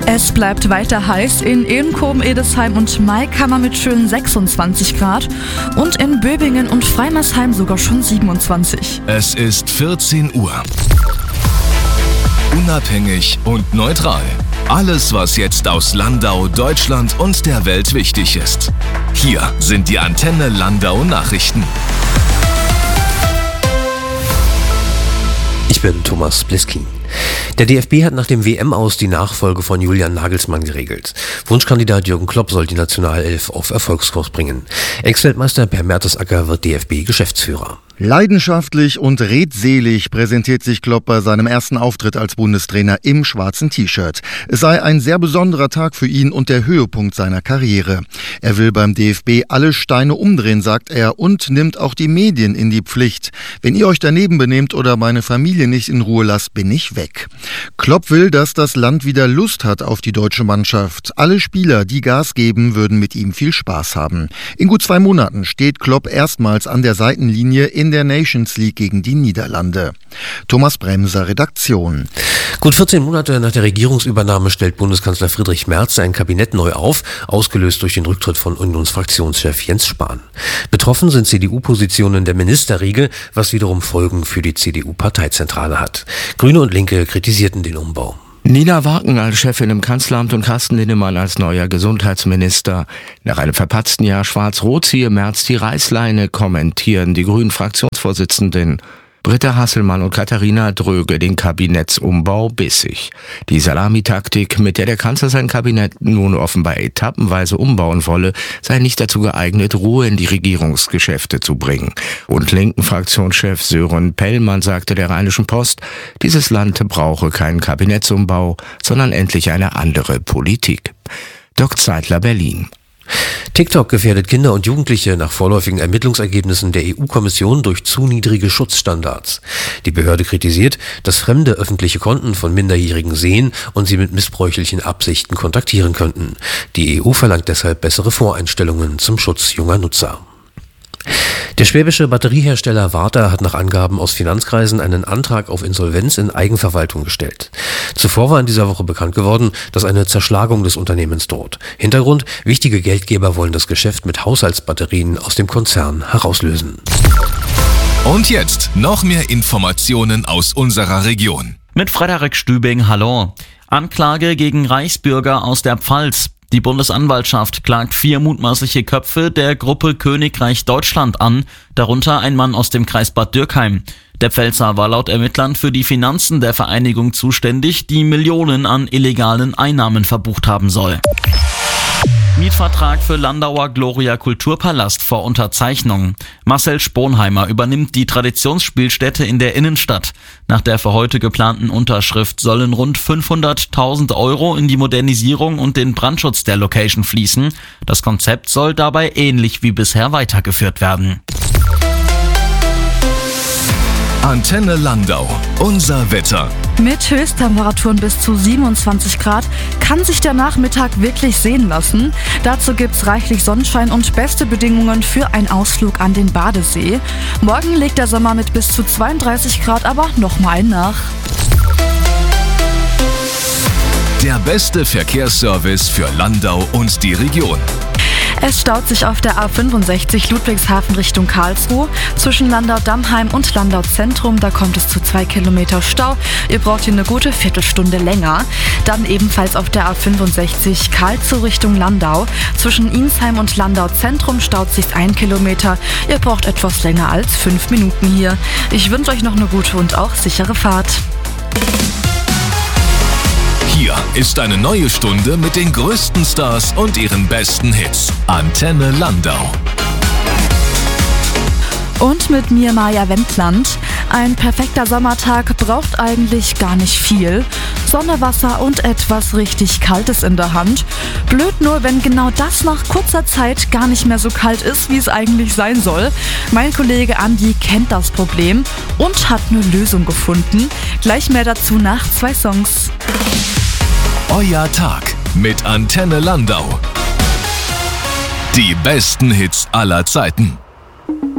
Es bleibt weiter heiß. In Edenkoben, Edesheim und Maikammer mit schönen 26 Grad und in Böbingen und Freimersheim sogar schon 27. Es ist 14 Uhr. Unabhängig und neutral. Alles, was jetzt aus Landau, Deutschland und der Welt wichtig ist. Hier sind die Antenne Landau Nachrichten. Ich bin Thomas Bliskin. Der DFB hat nach dem WM-Aus die Nachfolge von Julian Nagelsmann geregelt. Wunschkandidat Jürgen Klopp soll die Nationalelf auf Erfolgskurs bringen. Ex-Weltmeister Per Mertesacker wird DFB-Geschäftsführer. Leidenschaftlich und redselig präsentiert sich Klopp bei seinem ersten Auftritt als Bundestrainer im schwarzen T-Shirt. Es sei ein sehr besonderer Tag für ihn und der Höhepunkt seiner Karriere. Er will beim DFB alle Steine umdrehen, sagt er, und nimmt auch die Medien in die Pflicht. Wenn ihr euch daneben benehmt oder meine Familie nicht in Ruhe lasst, bin ich weg. Klopp will, dass das Land wieder Lust hat auf die deutsche Mannschaft. Alle Spieler, die Gas geben, würden mit ihm viel Spaß haben. In gut 2 Monaten steht Klopp erstmals an der Seitenlinie in der Nations League gegen die Niederlande. Thomas Bremser, Redaktion. Gut 14 Monate nach der Regierungsübernahme stellt Bundeskanzler Friedrich Merz sein Kabinett neu auf, ausgelöst durch den Rücktritt von Unionsfraktionschef Jens Spahn. Betroffen sind CDU-Positionen der Ministerriege, was wiederum Folgen für die CDU-Parteizentrale hat. Grüne und Linke kritisierten den Umbau. Nina Waken als Chefin im Kanzleramt und Carsten Linnemann als neuer Gesundheitsminister. Nach einem verpatzten Jahr Schwarz-Rot ziehe Merz die Reißleine, kommentieren die grünen Fraktionsvorsitzenden. Britta Hasselmann und Katharina Dröge den Kabinettsumbau bissig. Die Salamitaktik, mit der der Kanzler sein Kabinett nun offenbar etappenweise umbauen wolle, sei nicht dazu geeignet, Ruhe in die Regierungsgeschäfte zu bringen. Und linken Fraktionschef Sören Pellmann sagte der Rheinischen Post, dieses Land brauche keinen Kabinettsumbau, sondern endlich eine andere Politik. Doc Zeitler, Berlin. TikTok gefährdet Kinder und Jugendliche nach vorläufigen Ermittlungsergebnissen der EU-Kommission durch zu niedrige Schutzstandards. Die Behörde kritisiert, dass Fremde öffentliche Konten von Minderjährigen sehen und sie mit missbräuchlichen Absichten kontaktieren könnten. Die EU verlangt deshalb bessere Voreinstellungen zum Schutz junger Nutzer. Der schwäbische Batteriehersteller Varta hat nach Angaben aus Finanzkreisen einen Antrag auf Insolvenz in Eigenverwaltung gestellt. Zuvor war in dieser Woche bekannt geworden, dass eine Zerschlagung des Unternehmens droht. Hintergrund: wichtige Geldgeber wollen das Geschäft mit Haushaltsbatterien aus dem Konzern herauslösen. Und jetzt noch mehr Informationen aus unserer Region. Mit Frederik Stübing, hallo. Anklage gegen Reichsbürger aus der Pfalz. Die Bundesanwaltschaft klagt 4 mutmaßliche Köpfe der Gruppe Königreich Deutschland an, darunter ein Mann aus dem Kreis Bad Dürkheim. Der Pfälzer war laut Ermittlern für die Finanzen der Vereinigung zuständig, die Millionen an illegalen Einnahmen verbucht haben soll. Mietvertrag für Landauer Gloria Kulturpalast vor Unterzeichnung. Marcel Sponheimer übernimmt die Traditionsspielstätte in der Innenstadt. Nach der für heute geplanten Unterschrift sollen rund 500.000 Euro in die Modernisierung und den Brandschutz der Location fließen. Das Konzept soll dabei ähnlich wie bisher weitergeführt werden. Antenne Landau, unser Wetter. Mit Höchsttemperaturen bis zu 27 Grad kann sich der Nachmittag wirklich sehen lassen. Dazu gibt's reichlich Sonnenschein und beste Bedingungen für einen Ausflug an den Badesee. Morgen legt der Sommer mit bis zu 32 Grad aber nochmal nach. Der beste Verkehrsservice für Landau und die Region. Es staut sich auf der A65 Ludwigshafen Richtung Karlsruhe. Zwischen Landau-Dammheim und Landau-Zentrum, da kommt es zu 2 Kilometer Stau. Ihr braucht hier eine gute Viertelstunde länger. Dann ebenfalls auf der A65 Karlsruhe Richtung Landau. Zwischen Insheim und Landau-Zentrum staut sich 1 Kilometer. Ihr braucht etwas länger als 5 Minuten hier. Ich wünsche euch noch eine gute und auch sichere Fahrt. Hier ist eine neue Stunde mit den größten Stars und ihren besten Hits. Antenne Landau. Und mit mir Maja Wendland. Ein perfekter Sommertag braucht eigentlich gar nicht viel. Sonne, Wasser und etwas richtig Kaltes in der Hand. Blöd nur, wenn genau das nach kurzer Zeit gar nicht mehr so kalt ist, wie es eigentlich sein soll. Mein Kollege Andi kennt das Problem und hat eine Lösung gefunden. Gleich mehr dazu nach 2 Songs. Euer Tag mit Antenne Landau. Die besten Hits aller Zeiten.